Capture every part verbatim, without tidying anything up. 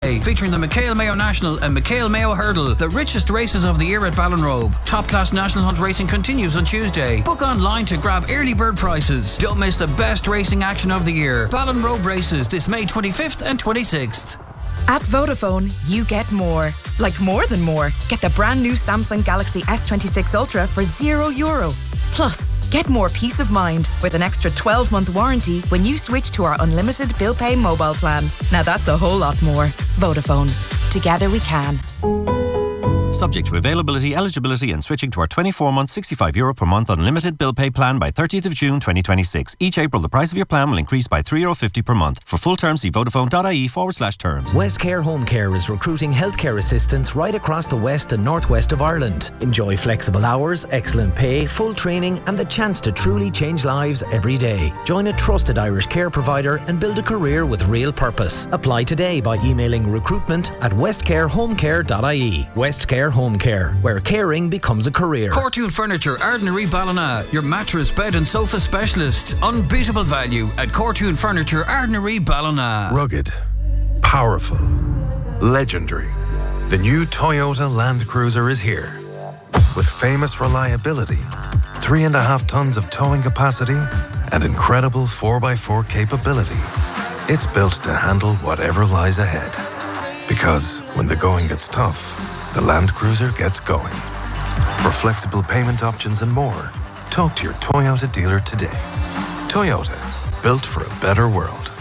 Tuesday, featuring the McHale Mayo National and McHale Mayo Hurdle, the richest races of the year at Ballinrobe. Top-class National Hunt racing continues on Tuesday. Book online to grab early bird prices. Don't miss the best racing action of the year. Ballinrobe races this May twenty-fifth and twenty-sixth. At Vodafone, you get more. Like more than more. Get the brand new Samsung Galaxy S twenty-six Ultra for zero euro. Plus, get more peace of mind with an extra twelve-month warranty when you switch to our unlimited bill pay mobile plan. Now that's a whole lot more. Vodafone. Together we can. Subject to availability, eligibility and switching to our twenty-four month sixty-five euro per month unlimited bill pay plan by thirtieth of June twenty twenty-six. Each April the price of your plan will increase by three euro fifty per month. For full terms see vodafone.ie forward slash terms. Westcare Home Care is recruiting healthcare assistants right across the west and northwest of Ireland. Enjoy flexible hours, excellent pay, full training and the chance to truly change lives every day. Join a trusted Irish care provider and build a career with real purpose. Apply today by emailing recruitment at westcarehomecare.ie. Westcare Home Care, where caring becomes a career. Cortoon Furniture, Ardnary Ballina, your mattress, bed and sofa specialist. Unbeatable value at Cortoon Furniture, Ardnary Ballina. Rugged, powerful, legendary. The new Toyota Land Cruiser is here. With famous reliability, three and a half tons of towing capacity, and incredible four by four capability. It's built to handle whatever lies ahead. Because when the going gets tough, the Land Cruiser gets going. For flexible payment options and more, talk to your Toyota dealer today. Toyota, built for a better world.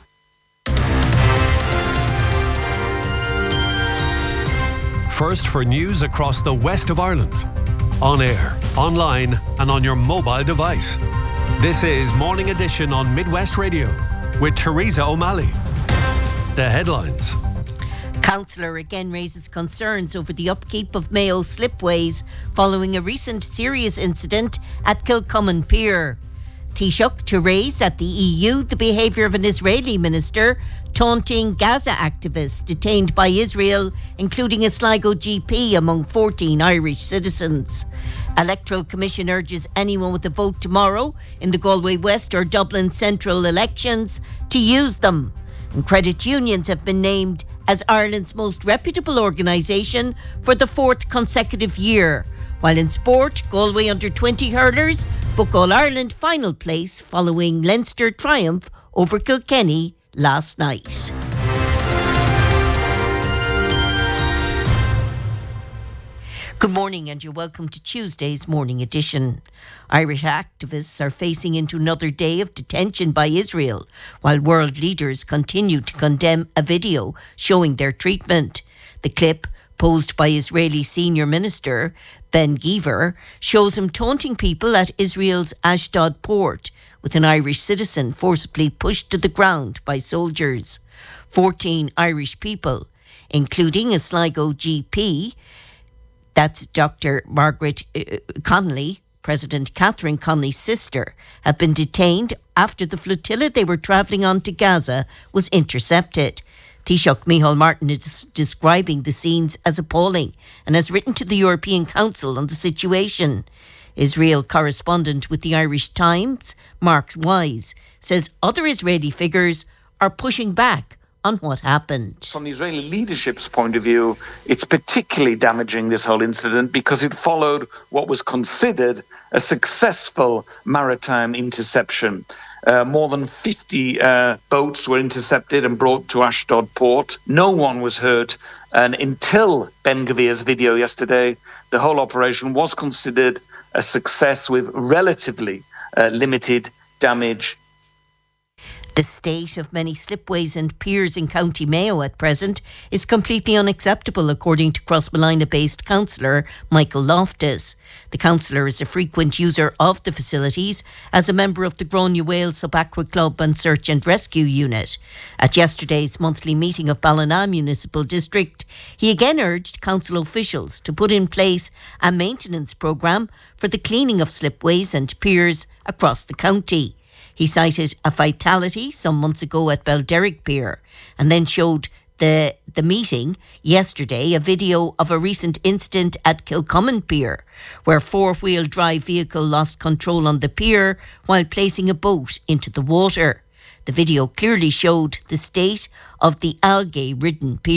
First for news across the west of Ireland. On air, online and on your mobile device. This is Morning Edition on Midwest Radio with Teresa O'Malley. The headlines. Councillor again raises concerns over the upkeep of Mayo slipways following a recent serious incident at Kilcommon Pier. Taoiseach to raise at the E U the behaviour of an Israeli minister taunting Gaza activists detained by Israel, including a Sligo G P among fourteen Irish citizens. Electoral Commission urges anyone with a vote tomorrow in the Galway West or Dublin Central elections to use them. And credit unions have been named as Ireland's most reputable organisation for the fourth consecutive year. While in sport, Galway under twenty hurlers book All-Ireland final place following Leinster triumph over Kilkenny last night. Good morning and you're welcome to Tuesday's Morning Edition. Irish activists are facing into another day of detention by Israel, while world leaders continue to condemn a video showing their treatment. The clip, posed by Israeli senior minister Ben Gvir, shows him taunting people at Israel's Ashdod port, with an Irish citizen forcibly pushed to the ground by soldiers. Fourteen Irish people, including a Sligo G P, that's Doctor Margaret uh, Connolly, President Catherine Connolly's sister, have been detained after the flotilla they were travelling on to Gaza was intercepted. Taoiseach Micheál Martin is describing the scenes as appalling and has written to the European Council on the situation. Israel correspondent with the Irish Times, Mark Wise, says other Israeli figures are pushing back on what happened. From the Israeli leadership's point of view, it's particularly damaging, this whole incident, because it followed what was considered a successful maritime interception. Uh, more than fifty uh, boats were intercepted and brought to Ashdod port. No one was hurt. And until Ben Gvir's video yesterday, the whole operation was considered a success with relatively uh, limited damage. The state of many slipways and piers in County Mayo at present is completely unacceptable, according to Crossmolina-based councillor Michael Loftus. The councillor is a frequent user of the facilities as a member of the Granuaile Sub-Aqua Club and Search and Rescue Unit. At yesterday's monthly meeting of Ballina Municipal District, he again urged council officials to put in place a maintenance programme for the cleaning of slipways and piers across the county. He cited a fatality some months ago at Belderrick Pier and then showed the the meeting yesterday a video of a recent incident at Kilcommon Pier, where a four-wheel drive vehicle lost control on the pier while placing a boat into the water. The video clearly showed the state of the algae-ridden pier.